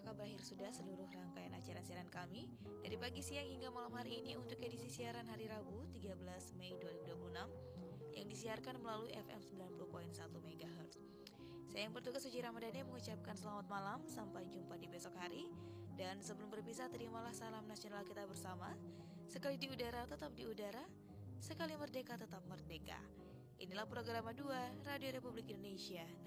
apakah berakhir sudah seluruh rangkaian acara siaran kami dari pagi, siang hingga malam hari ini untuk edisi siaran hari Rabu 13 Mei 2026 yang disiarkan melalui FM 90.1 MHz. Saya yang bertugas Suci Ramadhani mengucapkan selamat malam, sampai jumpa di besok hari. Dan sebelum berpisah, terimalah salam nasional kita bersama. Sekali di udara, tetap di udara. Sekali merdeka, tetap merdeka. Inilah program 2 Radio Republik Indonesia.